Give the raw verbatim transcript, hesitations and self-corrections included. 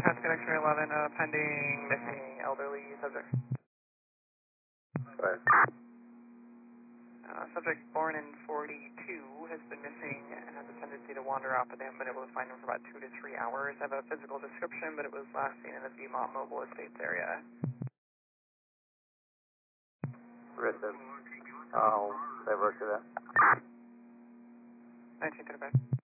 Task Connection eleven, uh, pending missing elderly subject. Right. Uh, subject born in forty-two has been missing and has a tendency to wander off, but they haven't been able to find him for about two to three hours. I have a physical description, but it was last seen in the Beaumont Mobile Estates area. Written. I'll divert to that. nineteen thirty-five.